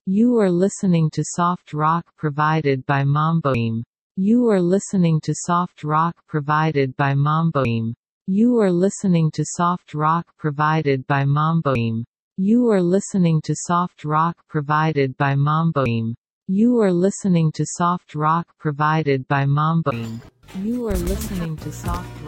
You are listening to soft rock provided by Mamboim. You are listening to soft rock provided by Mamboim. You are listening to soft rock provided by Mamboim. You are listening to soft rock provided by Mamboim. You are listening to soft rock provided by Mamboim. You are listening to soft rock